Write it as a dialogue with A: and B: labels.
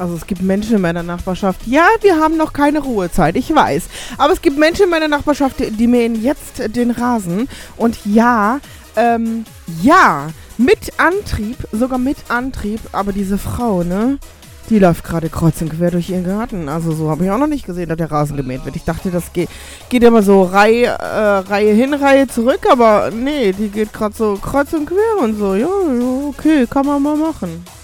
A: Also es gibt Menschen in meiner Nachbarschaft, ja, wir haben noch keine Ruhezeit, ich weiß. Aber es gibt Menschen in meiner Nachbarschaft, die mähen jetzt den Rasen. Und ja, mit Antrieb, sogar mit Antrieb. Aber diese Frau, ne, die läuft gerade kreuz und quer durch ihren Garten. Also so habe ich auch noch nicht gesehen, dass der Rasen gemäht wird. Ich dachte, das geht immer so Reihe hin, Reihe zurück. Aber nee, die geht gerade so kreuz und quer und so. Ja, okay, kann man mal machen.